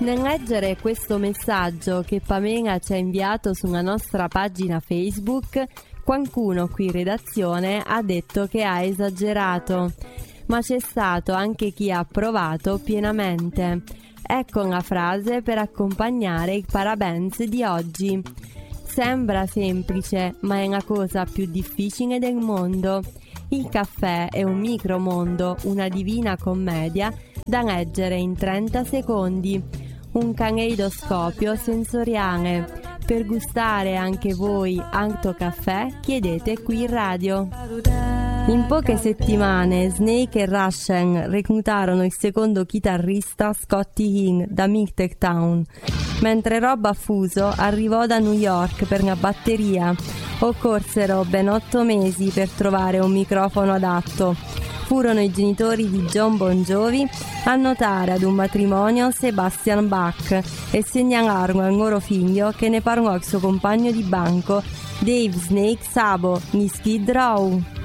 Nel leggere questo messaggio che Pamela ci ha inviato sulla nostra pagina Facebook, qualcuno qui in redazione ha detto che ha esagerato, ma c'è stato anche chi ha approvato pienamente. Ecco la frase per accompagnare il parabens di oggi. Sembra semplice, ma è la cosa più difficile del mondo. Il caffè è un micromondo, una divina commedia da leggere in 30 secondi. Un caleidoscopio sensoriale. Per gustare anche voi Alto Caffè, chiedete qui in radio. In poche settimane Snake e Russian reclutarono il secondo chitarrista Scotty Hinn da Middletown, mentre Rob Affuso arrivò da New York per la batteria. Occorsero ben 8 mesi per trovare un microfono adatto. Furono i genitori di John Bon Jovi a notare ad un matrimonio Sebastian Bach e segnalarono al loro figlio che ne parlò il suo compagno di banco Dave Snake Sabo, di Skid Row.